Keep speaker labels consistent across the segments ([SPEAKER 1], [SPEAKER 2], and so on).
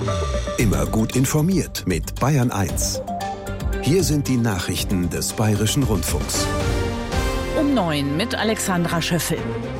[SPEAKER 1] Immer gut informiert mit Bayern 1. Hier sind die Nachrichten des Bayerischen Rundfunks.
[SPEAKER 2] Um 9 mit Alexandra Schöffel.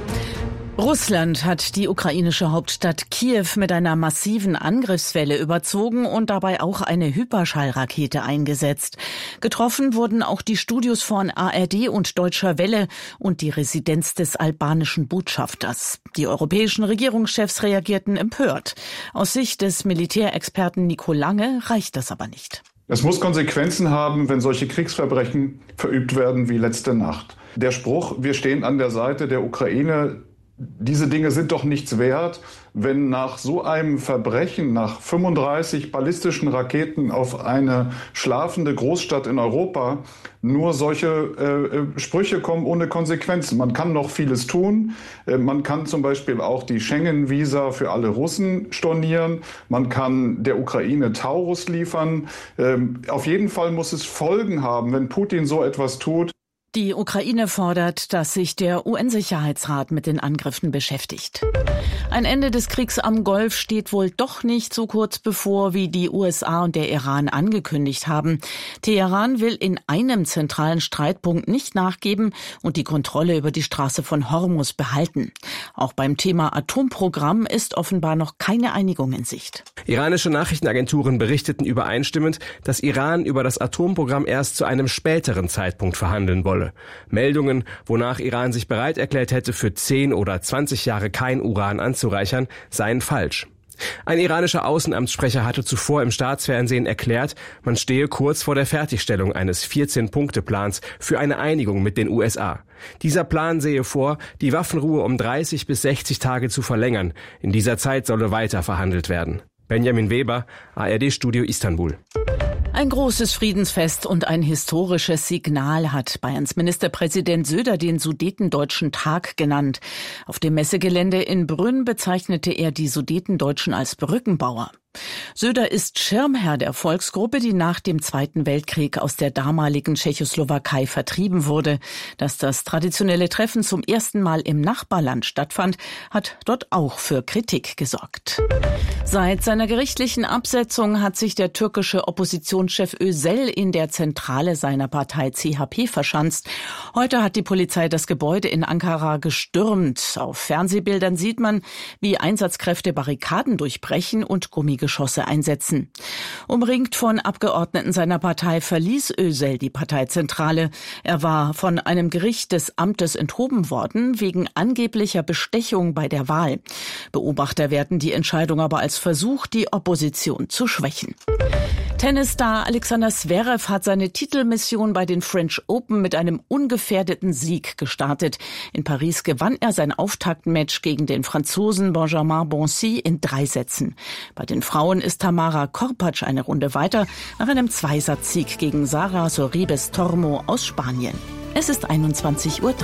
[SPEAKER 2] Russland hat die ukrainische Hauptstadt Kiew mit einer massiven Angriffswelle überzogen und dabei auch eine Hyperschallrakete eingesetzt. Getroffen wurden auch die Studios von ARD und Deutscher Welle und die Residenz des albanischen Botschafters. Die europäischen Regierungschefs reagierten empört. Aus Sicht des Militärexperten Nico Lange reicht das aber nicht.
[SPEAKER 3] Es muss Konsequenzen haben, wenn solche Kriegsverbrechen verübt werden wie letzte Nacht. Der Spruch, wir stehen an der Seite der Ukraine, diese Dinge sind doch nichts wert, wenn nach so einem Verbrechen, nach 35 ballistischen Raketen auf eine schlafende Großstadt in Europa, nur solche Sprüche kommen ohne Konsequenzen. Man kann noch vieles tun. Man kann zum Beispiel auch die Schengen-Visa für alle Russen stornieren. Man kann der Ukraine Taurus liefern. Auf jeden Fall muss es Folgen haben, wenn Putin so etwas tut.
[SPEAKER 2] Die Ukraine fordert, dass sich der UN-Sicherheitsrat mit den Angriffen beschäftigt. Ein Ende des Kriegs am Golf steht wohl doch nicht so kurz bevor, wie die USA und der Iran angekündigt haben. Teheran will in einem zentralen Streitpunkt nicht nachgeben und die Kontrolle über die Straße von Hormuz behalten. Auch beim Thema Atomprogramm ist offenbar noch keine Einigung in Sicht.
[SPEAKER 4] Iranische Nachrichtenagenturen berichteten übereinstimmend, dass Iran über das Atomprogramm erst zu einem späteren Zeitpunkt verhandeln wolle. Meldungen, wonach Iran sich bereit erklärt hätte, für 10 oder 20 Jahre kein Uran anzureichern, seien falsch. Ein iranischer Außenamtssprecher hatte zuvor im Staatsfernsehen erklärt, man stehe kurz vor der Fertigstellung eines 14-Punkte-Plans für eine Einigung mit den USA. Dieser Plan sehe vor, die Waffenruhe um 30 bis 60 Tage zu verlängern. In dieser Zeit solle weiter verhandelt werden. Benjamin Weber, ARD-Studio Istanbul.
[SPEAKER 2] Ein großes Friedensfest und ein historisches Signal hat Bayerns Ministerpräsident Söder den Sudetendeutschen Tag genannt. Auf dem Messegelände in Brünn bezeichnete er die Sudetendeutschen als Brückenbauer. Söder ist Schirmherr der Volksgruppe, die nach dem Zweiten Weltkrieg aus der damaligen Tschechoslowakei vertrieben wurde. Dass das traditionelle Treffen zum ersten Mal im Nachbarland stattfand, hat dort auch für Kritik gesorgt. Seit seiner gerichtlichen Absetzung hat sich der türkische Oppositionschef Özel in der Zentrale seiner Partei CHP verschanzt. Heute hat die Polizei das Gebäude in Ankara gestürmt. Auf Fernsehbildern sieht man, wie Einsatzkräfte Barrikaden durchbrechen und Gummigeschosse einsetzen. Umringt von Abgeordneten seiner Partei verließ Özel die Parteizentrale. Er war von einem Gericht des Amtes enthoben worden wegen angeblicher Bestechung bei der Wahl. Beobachter werten die Entscheidung aber als Versuch, die Opposition zu schwächen. Tennisstar Alexander Zverev hat seine Titelmission bei den French Open mit einem ungefährdeten Sieg gestartet. In Paris gewann er sein Auftaktmatch gegen den Franzosen Benjamin Bonzi in 3 Sätzen. Bei den Frauen ist Tamara Korpatsch eine Runde weiter nach einem 2-Satz-Sieg gegen Sara Sorribes Tormo aus Spanien. Es ist 21:03 Uhr.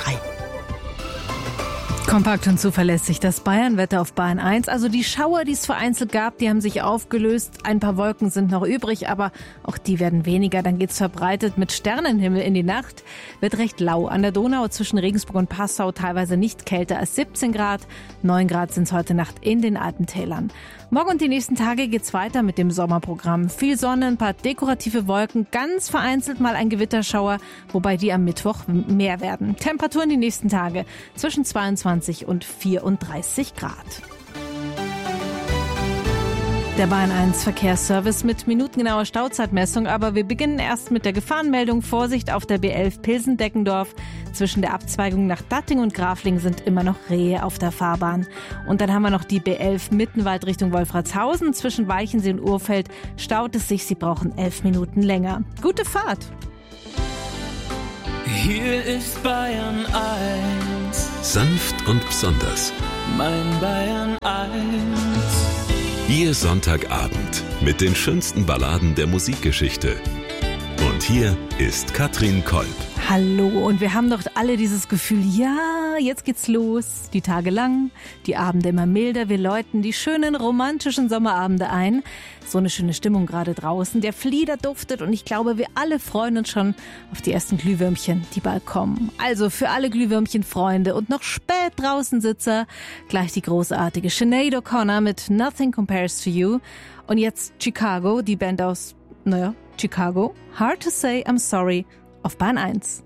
[SPEAKER 5] Kompakt und zuverlässig das Bayernwetter auf Bayern 1. Also die Schauer, die es vereinzelt gab, die haben sich aufgelöst. Ein paar Wolken sind noch übrig, aber auch die werden weniger. Dann geht's verbreitet mit Sternenhimmel in die Nacht. Wird recht lau. An der Donau zwischen Regensburg und Passau teilweise nicht kälter als 17 Grad. 9 Grad sind es heute Nacht in den Alpentälern. Morgen und die nächsten Tage geht's weiter mit dem Sommerprogramm. Viel Sonne, ein paar dekorative Wolken, ganz vereinzelt mal ein Gewitterschauer, wobei die am Mittwoch mehr werden. Temperaturen die nächsten Tage zwischen 22 und 34 Grad. Der Bayern 1 Verkehrsservice mit minutengenauer Stauzeitmessung, aber wir beginnen erst mit der Gefahrenmeldung. Vorsicht auf der B11 Pilsen-Deckendorf. Zwischen der Abzweigung nach Datting und Grafling sind immer noch Rehe auf der Fahrbahn. Und dann haben wir noch die B11 Mittenwald Richtung Wolfratshausen. Zwischen Weichensee und Urfeld staut es sich, Sie brauchen 11 Minuten länger. Gute Fahrt!
[SPEAKER 6] Hier ist Bayern 1.
[SPEAKER 1] Sanft und besonders.
[SPEAKER 6] Mein Bayern 1.
[SPEAKER 1] Ihr Sonntagabend mit den schönsten Balladen der Musikgeschichte. Und hier ist Katrin Kolb.
[SPEAKER 5] Hallo, und wir haben doch alle dieses Gefühl, ja, jetzt geht's los. Die Tage lang, die Abende immer milder, wir läuten die schönen romantischen Sommerabende ein. So eine schöne Stimmung gerade draußen, der Flieder duftet und ich glaube, wir alle freuen uns schon auf die ersten Glühwürmchen, die bald kommen. Also für alle Glühwürmchen-Freunde und noch spät draußen Sitzer, gleich die großartige Sinead O'Connor mit Nothing Compares to You. Und jetzt Chicago, die Band aus, Chicago. Hard to Say I'm Sorry auf Bayern 1.